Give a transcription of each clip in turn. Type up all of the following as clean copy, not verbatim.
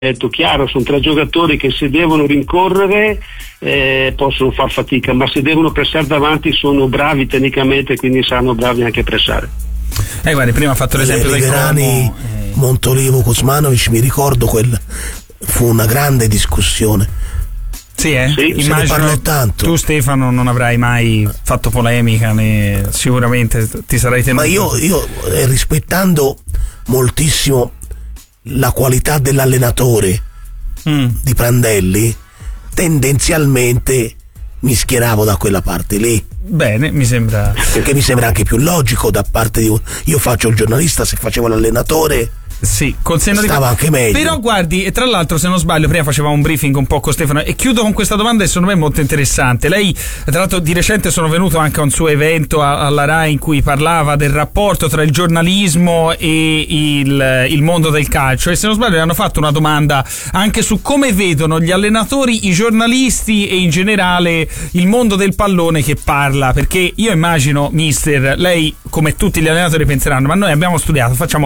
detto chiaro, sono 3 giocatori che se devono rincorrere possono far fatica, ma se devono pressare davanti sono bravi tecnicamente, quindi saranno bravi anche a pressare. Guardi, prima ha fatto l'esempio del Verani, Montolivo, Kuzmanovic, mi ricordo fu una grande discussione. Sì, Sì, immagino tanto. Tu, Stefano, non avrai mai fatto polemica, né sicuramente ti sarai tenuto. Ma io rispettando moltissimo la qualità dell'allenatore di Prandelli, tendenzialmente mi schieravo da quella parte lì. Bene, mi sembra. Perché mi sembra anche più logico da parte di io faccio il giornalista, se facevo l'allenatore sì, col senno stava anche meglio. Però guardi, e tra l'altro, se non sbaglio, prima facevamo un briefing un po' con Stefano e chiudo con questa domanda che secondo me è molto interessante. Lei, tra l'altro, di recente sono venuto anche a un suo evento alla RAI in cui parlava del rapporto tra il giornalismo e il mondo del calcio, e se non sbaglio le hanno fatto una domanda anche su come vedono gli allenatori, i giornalisti e in generale il mondo del pallone che parla, perché io immagino, mister, lei come tutti gli allenatori penseranno, ma noi abbiamo studiato, facciamo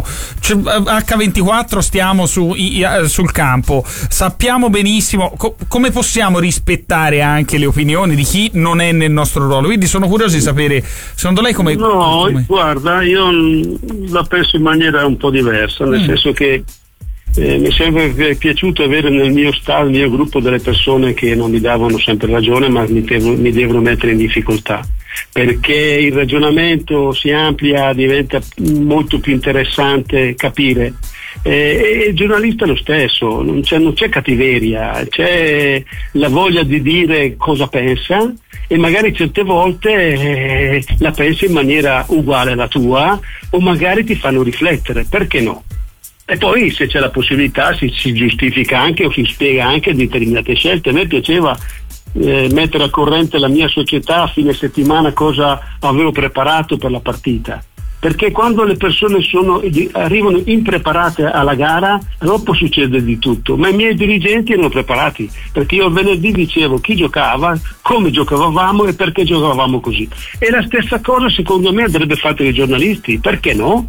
H24, stiamo sul campo, sappiamo benissimo come possiamo rispettare anche le opinioni di chi non è nel nostro ruolo, quindi sono curioso di sapere secondo lei come. Guarda, io la penso in maniera un po' diversa, nel senso che mi è sempre piaciuto avere nel mio staff, nel mio gruppo, delle persone che non mi davano sempre ragione, ma mi devono mettere in difficoltà, perché il ragionamento si amplia, diventa molto più interessante capire, e il giornalista è lo stesso, non c'è cattiveria, c'è la voglia di dire cosa pensa, e magari certe volte la pensa in maniera uguale alla tua, o magari ti fanno riflettere, perché no? E poi se c'è la possibilità si giustifica anche o si spiega anche determinate scelte. A me piaceva mettere a corrente la mia società a fine settimana, cosa avevo preparato per la partita, perché quando le persone arrivano impreparate alla gara, dopo succede di tutto, ma i miei dirigenti erano preparati, perché io venerdì dicevo chi giocava, come giocavamo e perché giocavamo così, e la stessa cosa secondo me andrebbe fatta dai giornalisti, perché no?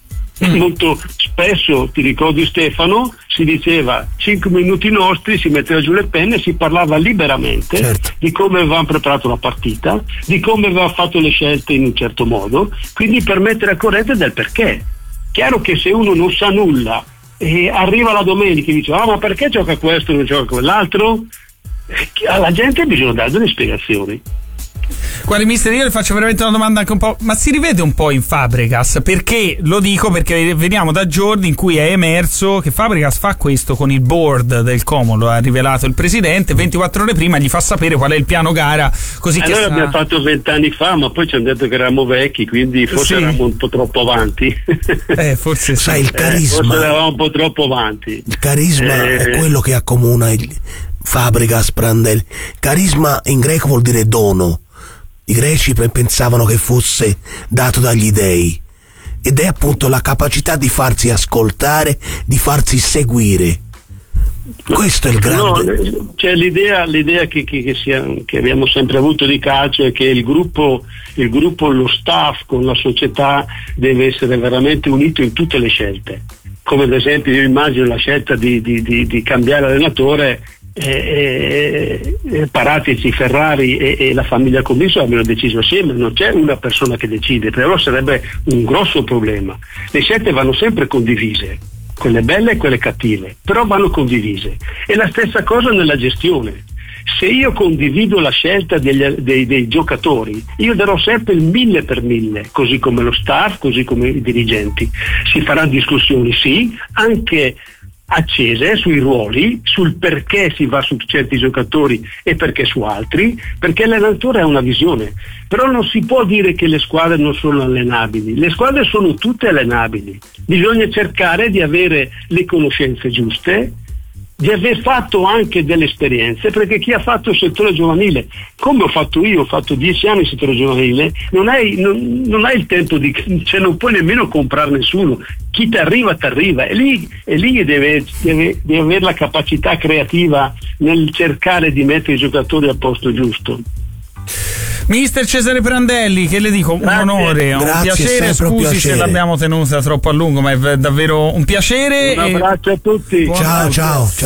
Molto spesso, ti ricordi Stefano, si diceva 5 minuti nostri, si metteva giù le penne e si parlava liberamente, certo, di come avevamo preparato la partita, di come avevamo fatto le scelte in un certo modo, quindi per mettere a corrente del perché. Chiaro che se uno non sa nulla e arriva la domenica e dice ma perché gioca questo e non gioca quell'altro, alla gente bisogna dare delle spiegazioni. Guardi, mister, io le faccio veramente una domanda anche un po', ma si rivede un po' in Fabregas? Perché lo dico perché veniamo da giorni in cui è emerso che Fabregas fa questo con il board del Como, lo ha rivelato il presidente, 24 ore prima gli fa sapere qual è il piano gara, così che noi l'abbiamo fatto 20 anni fa, ma poi ci hanno detto che eravamo vecchi, quindi forse eravamo un po' troppo avanti. Forse sai, il carisma, forse eravamo un po' troppo avanti. Il carisma è quello che accomuna Fabregas, Prandelli. Carisma in greco vuol dire dono. I greci pensavano che fosse dato dagli dei, ed è appunto la capacità di farsi ascoltare, di farsi seguire. Questo è il grande. C'è l'idea che abbiamo sempre avuto di calcio, è che il gruppo, lo staff con la società deve essere veramente unito in tutte le scelte. Come ad esempio io immagino la scelta di cambiare allenatore. Paratici, Ferrari e la famiglia Commisso abbiano deciso assieme, non c'è una persona che decide, però sarebbe un grosso problema. Le scelte vanno sempre condivise, quelle belle e quelle cattive, però vanno condivise. E la stessa cosa nella gestione. Se io condivido la scelta dei giocatori, io darò sempre il 1000 per 1000, così come lo staff, così come i dirigenti. Si faranno discussioni, sì, anche accese sui ruoli, sul perché si va su certi giocatori e perché su altri, perché l'allenatore ha una visione, però non si può dire che le squadre non sono allenabili, le squadre sono tutte allenabili, bisogna cercare di avere le conoscenze giuste, di aver fatto anche delle esperienze, perché chi ha fatto il settore giovanile, come ho fatto io, ho fatto 10 anni il settore giovanile, non hai il tempo non puoi nemmeno comprare nessuno, chi ti arriva e lì deve avere la capacità creativa nel cercare di mettere i giocatori al posto giusto. Mister Cesare Prandelli, che le dico, Grazie. un onore, un Grazie, piacere, sempre un scusi se piacere. l'abbiamo tenuta troppo a lungo, ma è davvero un piacere. Un abbraccio a tutti. Ciao.